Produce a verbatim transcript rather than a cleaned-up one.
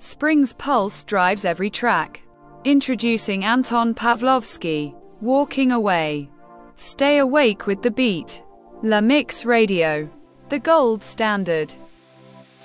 Spring's pulse drives every track. Introducing Anton Pavlovsky, Walking Away. Stay awake with the beat. La Mix Radio, the gold standard.